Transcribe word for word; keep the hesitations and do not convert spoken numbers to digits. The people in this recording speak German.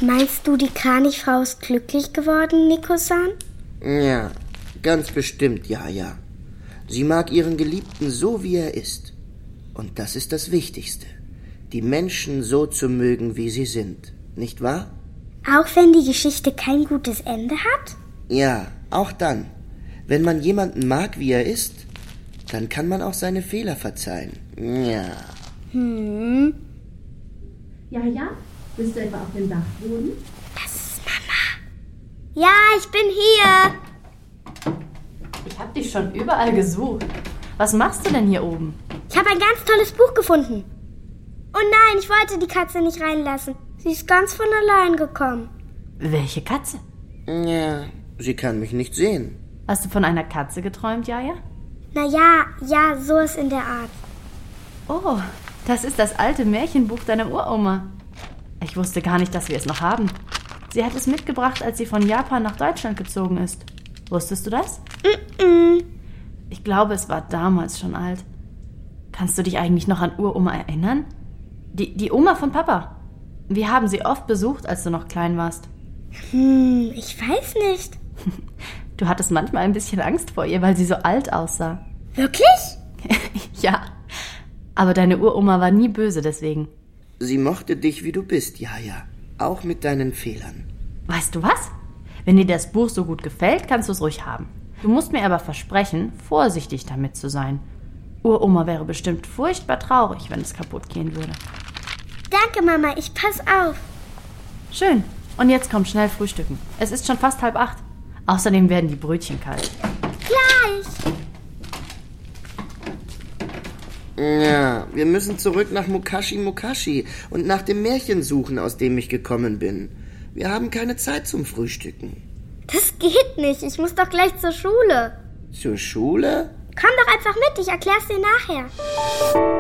Meinst du, die Kranichfrau ist glücklich geworden, Nico-san? Ja, ganz bestimmt, ja, ja. Sie mag ihren Geliebten so, wie er ist. Und das ist das Wichtigste. Die Menschen so zu mögen, wie sie sind. Nicht wahr? Auch wenn die Geschichte kein gutes Ende hat? Ja, auch dann. Wenn man jemanden mag, wie er ist, dann kann man auch seine Fehler verzeihen. Ja. Hm. Ja, ja? Bist du etwa auf dem Dachboden? Das ist Mama. Ja, ich bin hier. Ich hab dich schon überall gesucht. Was machst du denn hier oben? Ich habe ein ganz tolles Buch gefunden. Oh nein, ich wollte die Katze nicht reinlassen. Sie ist ganz von allein gekommen. Welche Katze? Ja, sie kann mich nicht sehen. Hast du von einer Katze geträumt, Jaja? Na ja, ja, so ist in der Art. Oh, das ist das alte Märchenbuch deiner Uroma. Ich wusste gar nicht, dass wir es noch haben. Sie hat es mitgebracht, als sie von Japan nach Deutschland gezogen ist. Wusstest du das? Mm-mm. Ich glaube, es war damals schon alt. Kannst du dich eigentlich noch an Uroma erinnern? Die, die Oma von Papa. Wir haben sie oft besucht, als du noch klein warst. Hm, ich weiß nicht. Du hattest manchmal ein bisschen Angst vor ihr, weil sie so alt aussah. Wirklich? Ja, aber deine Uroma war nie böse deswegen. Sie mochte dich, wie du bist, ja, ja. Auch mit deinen Fehlern. Weißt du was? Wenn dir das Buch so gut gefällt, kannst du es ruhig haben. Du musst mir aber versprechen, vorsichtig damit zu sein. Uroma wäre bestimmt furchtbar traurig, wenn es kaputt gehen würde. Danke, Mama, ich pass auf. Schön. Und jetzt komm schnell frühstücken. Es ist schon fast halb acht. Außerdem werden die Brötchen kalt. Gleich. Ja, wir müssen zurück nach Mukashi Mukashi und nach dem Märchen suchen, aus dem ich gekommen bin. Wir haben keine Zeit zum Frühstücken. Das geht nicht. Ich muss doch gleich zur Schule. Zur Schule? Komm doch einfach mit, ich erklär's dir nachher.